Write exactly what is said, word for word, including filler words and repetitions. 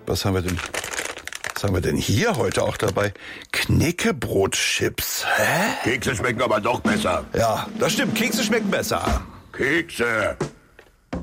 Was haben wir denn? Was haben wir denn hier heute auch dabei? Knäckebrotchips. Hä? Kekse schmecken aber doch besser. Ja, das stimmt. Kekse schmecken besser. Kekse.